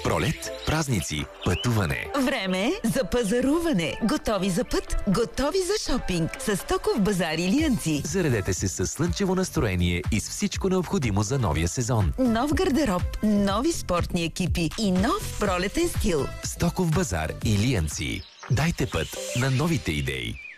Пролет, празници, пътуване. Време за пазаруване. Готови за път, готови за шопинг. С Стоков базар Илиянци. Заредете се със слънчево настроение и с всичко необходимо за новия сезон. Нов гардероб, нови спортни екипи и нов пролетен стил. Стоков базар Илиянци. Дайте път на новите идеи.